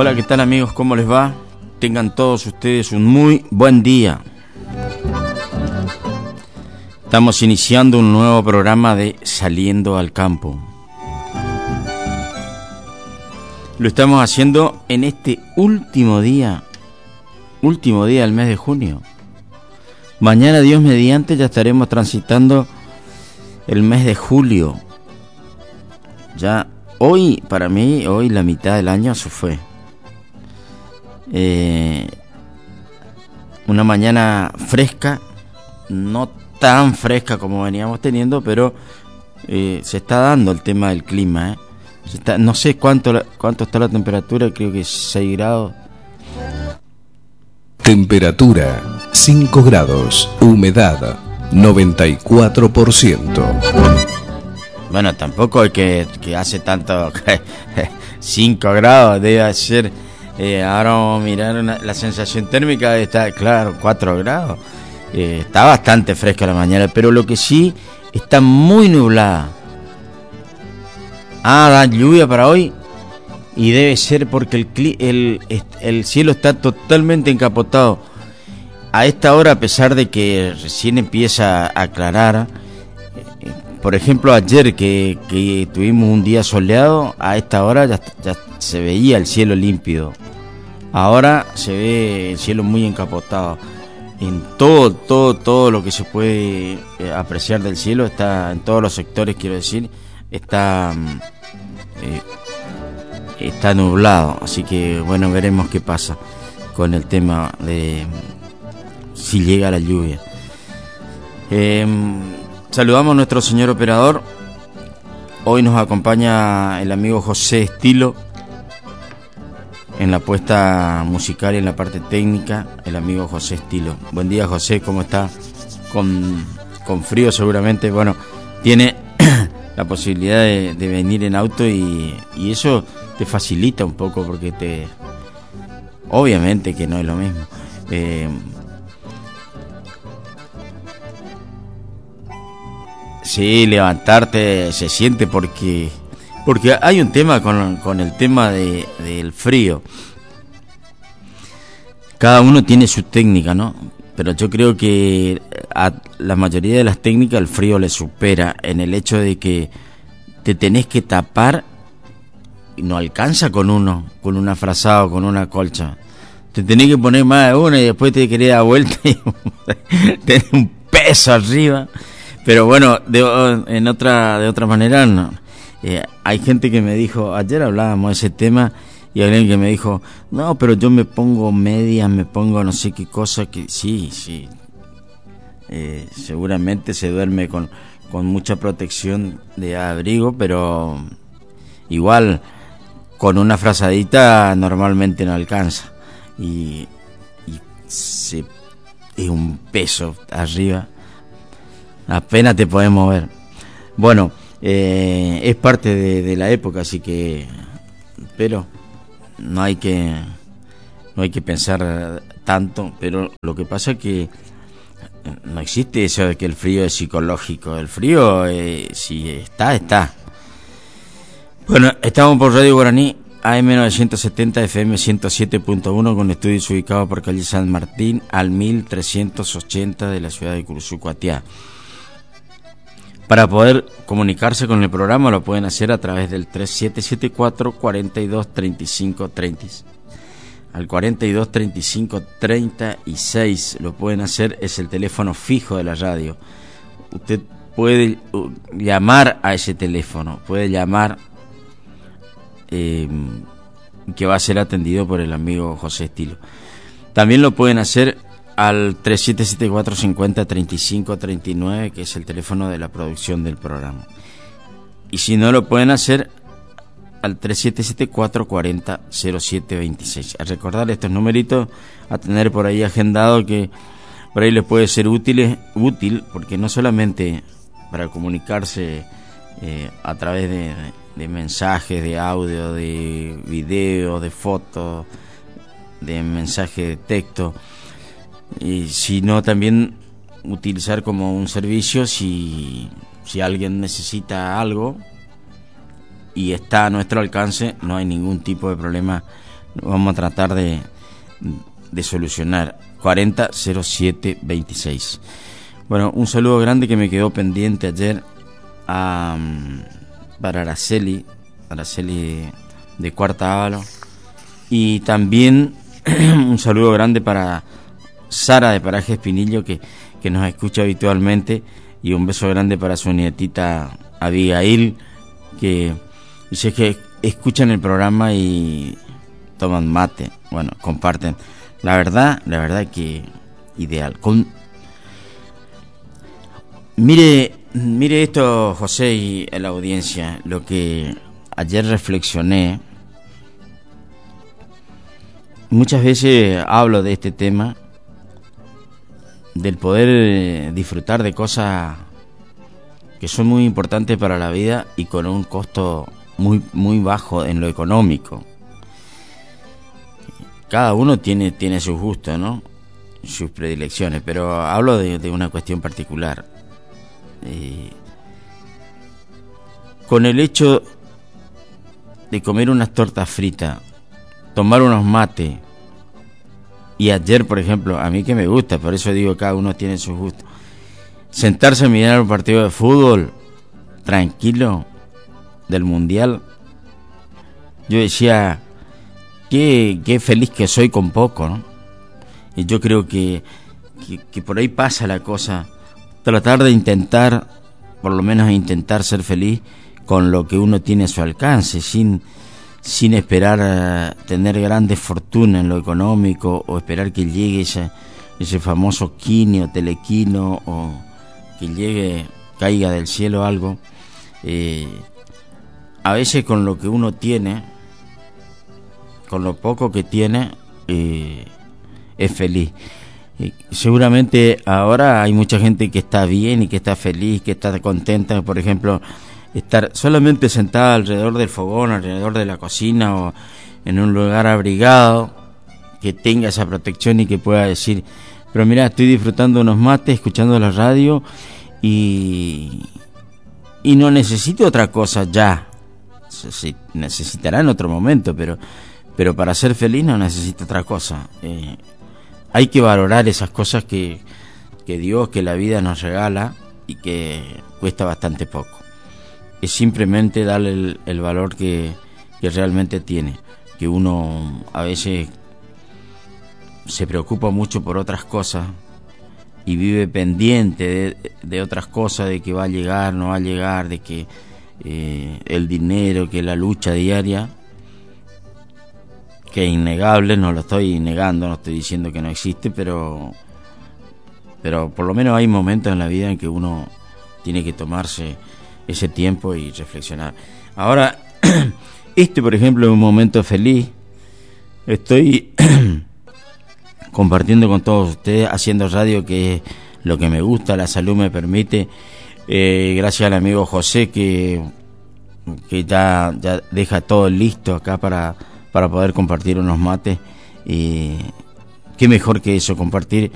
Hola, ¿qué tal amigos? ¿Cómo les va? Tengan todos ustedes un muy buen día. Estamos iniciando un nuevo programa de Saliendo al Campo. Lo estamos haciendo en este último día del mes de junio. Mañana, Dios mediante, ya estaremos transitando el mes de julio. Ya hoy, para mí, hoy la mitad del año se fue. Una mañana fresca, no tan fresca como veníamos teniendo, pero se está dando el tema del clima. No sé cuánto está la temperatura, creo que 6 grados. Temperatura 5 grados, humedad 94%. Bueno, tampoco hay que hace tanto 5 grados, debe ser. Ahora vamos a mirar la sensación térmica, está, claro, 4 grados. Está bastante fresca la mañana, pero lo que sí está muy nublada. Da lluvia para hoy y debe ser porque el cielo está totalmente encapotado. A esta hora, a pesar de que recién empieza a aclarar, por ejemplo ayer que tuvimos un día soleado, a esta hora ya se veía el cielo límpido. Ahora se ve el cielo muy encapotado. En todo lo que se puede apreciar del cielo, está en todos los sectores, quiero decir, está nublado. Así que bueno, veremos qué pasa con el tema de si llega la lluvia. Saludamos a nuestro señor operador. Hoy nos acompaña el amigo José Estilo en la puesta musical y en la parte técnica, el amigo José Estilo. Buen día, José, ¿cómo está? Con frío seguramente. Bueno, tiene la posibilidad de venir en auto y eso te facilita un poco porque obviamente que no es lo mismo. Sí, levantarte se siente porque hay un tema con el tema del frío. Cada uno tiene su técnica, ¿no? Pero yo creo que a la mayoría de las técnicas el frío le supera en el hecho de que te tenés que tapar y no alcanza con una frazada o con una colcha. Te tenés que poner más de una y después te querés dar vuelta y tenés un peso arriba. Pero bueno, de otra manera no. Hay gente que me dijo, ayer hablábamos de ese tema y alguien que me dijo, no, pero yo me pongo medias, me pongo no sé qué cosa, que sí, seguramente se duerme con mucha protección de abrigo, pero igual con una frazadita normalmente no alcanza y es un peso arriba, apenas te podés mover. Bueno, es parte de la época, así que, pero no hay que pensar tanto. Pero lo que pasa es que no existe eso de que el frío es psicológico. El frío, si está. Bueno, estamos por Radio Guaraní AM 970 FM 107.1 con estudios ubicados por calle San Martín al 1380 de la ciudad de Cursucuatiá. Para poder comunicarse con el programa lo pueden hacer a través del 3774-423530. Al 423536 lo pueden hacer, es el teléfono fijo de la radio. Usted puede llamar a ese teléfono, puede llamar que va a ser atendido por el amigo José Estilo. También lo pueden hacer al 3774-503539, que es el teléfono de la producción del programa. Y si no, lo pueden hacer al 3774-400726. A recordar estos numeritos, a tener por ahí agendado, que por ahí les puede ser útil, porque no solamente para comunicarse a través de mensajes, de audio, de video, de fotos, de mensaje de texto, y sino también utilizar como un servicio si alguien necesita algo y está a nuestro alcance, no hay ningún tipo de problema vamos a tratar de solucionar. 400726. Bueno, un saludo grande que me quedó pendiente ayer para Araceli de Cuarta Ávalo, y también un saludo grande para Sara de Paraje Espinillo, que nos escucha habitualmente, y un beso grande para su nietita Abigail, que dice que escuchan el programa y toman mate, bueno, comparten. La verdad que ideal. Mire esto, José, y la audiencia, lo que ayer reflexioné. Muchas veces hablo de este tema, del poder disfrutar de cosas que son muy importantes para la vida y con un costo muy, muy bajo en lo económico. Cada uno tiene sus gustos, ¿no? Sus predilecciones, pero hablo de una cuestión particular. Con el hecho de comer unas tortas fritas, tomar unos mates, y ayer, por ejemplo, a mí que me gusta, por eso digo, cada uno tiene sus gustos, sentarse a mirar un partido de fútbol tranquilo del mundial, yo decía, qué feliz que soy con poco, ¿no? Y yo creo que por ahí pasa la cosa, tratar de intentar, por lo menos intentar ser feliz con lo que uno tiene a su alcance, sin esperar tener grandes fortunas en lo económico, o esperar que llegue ese famoso quino, telequino, o que llegue, caiga del cielo algo. A veces con lo que uno tiene, con lo poco que tiene, es feliz. Seguramente ahora hay mucha gente que está bien y que está feliz, que está contenta, por ejemplo, estar solamente sentada alrededor del fogón, alrededor de la cocina, o en un lugar abrigado, que tenga esa protección y que pueda decir, pero mira, estoy disfrutando unos mates, escuchando la radio, y no necesito otra cosa ya. Sí, necesitará en otro momento, pero para ser feliz no necesito otra cosa. Hay que valorar esas cosas que Dios, que la vida nos regala y que cuesta bastante poco. Es simplemente darle el valor que realmente tiene. Que uno a veces se preocupa mucho por otras cosas y vive pendiente de otras cosas, de que va a llegar, no va a llegar, de que el dinero, que la lucha diaria, que es innegable, no lo estoy negando, no estoy diciendo que no existe, pero por lo menos hay momentos en la vida en que uno tiene que tomarse ese tiempo y reflexionar. Ahora, por ejemplo, es un momento feliz. Estoy compartiendo con todos ustedes, haciendo radio, que es lo que me gusta, la salud me permite. Gracias al amigo José que ya deja todo listo acá para poder compartir unos mates. Y qué mejor que eso, compartir